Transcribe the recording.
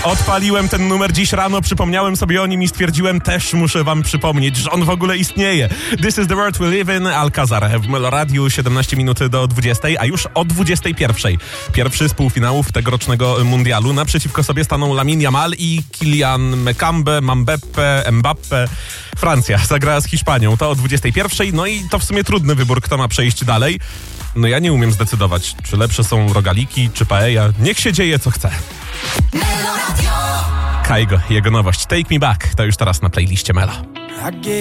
Odpaliłem ten numer dziś rano, przypomniałem sobie o nim i stwierdziłem, też muszę wam przypomnieć, że on w ogóle istnieje. This is the world we live in, Alcazar w Meloradiu, 17 minut do 20, a już o 21. Pierwszy z półfinałów tegorocznego mundialu. Naprzeciwko sobie staną Lamine Yamal i Kylian Mbappé. Francja zagrała z Hiszpanią, to o 21. No i to w sumie trudny wybór, kto ma przejść dalej. No ja nie umiem zdecydować, czy lepsze są rogaliki, czy paella. Niech się dzieje, co chce. Kaigo, jego nowość Take Me Back, to już teraz na playliście Melo.